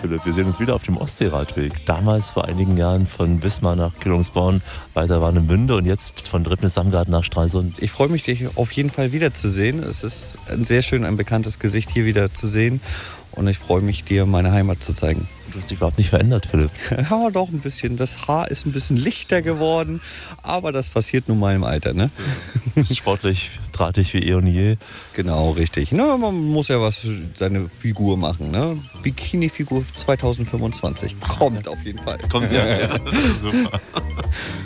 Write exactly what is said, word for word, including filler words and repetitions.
Philipp. Wir sehen uns wieder auf dem Ostseeradweg. Damals vor einigen Jahren von Wismar nach Kühlungsborn, weiter Warnemünde und jetzt von Drittnis-Samgarten nach Stralsund. Ich freue mich, dich auf jeden Fall wiederzusehen. Es ist ein sehr schön, ein bekanntes Gesicht hier wieder zu sehen. Und ich freue mich, dir meine Heimat zu zeigen. Du hast dich überhaupt nicht verändert, Philipp. Ja, doch ein bisschen. Das Haar ist ein bisschen lichter geworden. Aber das passiert nun mal im Alter, ne? Du bist sportlich, drahtig wie eh und je. Genau, richtig. Na, man muss ja was für seine Figur machen, ne? Bikini-Figur zwanzig fünfundzwanzig. Kommt auf jeden Fall. Kommt ja, ja. Super.